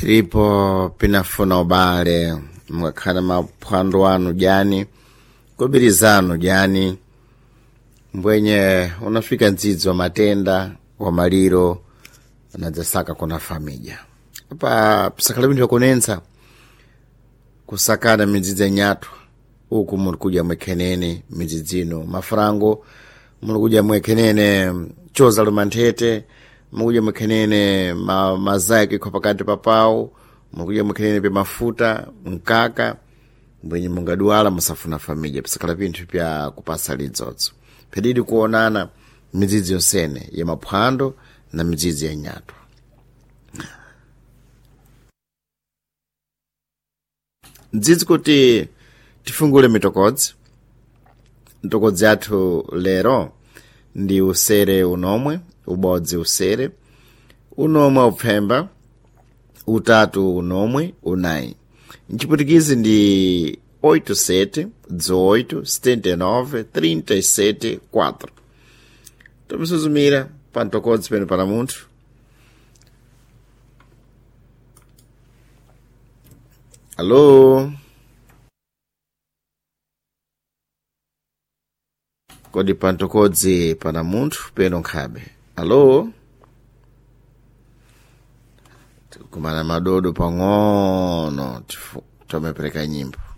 Filipo pinafuna ubale mwakhana maphwando wanu jani kubirizano jani mbwenye unafika nzidzo wa matenda wa maliro anadzasaka kuna famija apa pisakhala binthu yakunensa kusakana midzidzi nyatwa uku muri kuja mwekhenene midzidzino mafarango muri kuja mwekhenene choza lumanthete mukuja mwekhenene mazaki kwa pakati papao mukuja mwekhenene pe mafuta mkaka mbwenye mungaduala musafuna famija pisakhala binthu pya kupasa lidzodzo pedidi kuonana midzidzi yonsene ya maphwando na midzidzi ya nyatwa. Ndzidzi kuti tifungule mitokodzi yathu lero ndi usere unomwe ubodzi usere unomwe upfemba utatu unomwe unayi mchiputikizi ndi 87 18 79 37 4 tomisuzumira pa mtokodzi pene para munthu. Alô? Kodi pantokodzi pana munthu peno nkhabe. Alô? Kumana madodo pang'ono tomepereka nyimbo.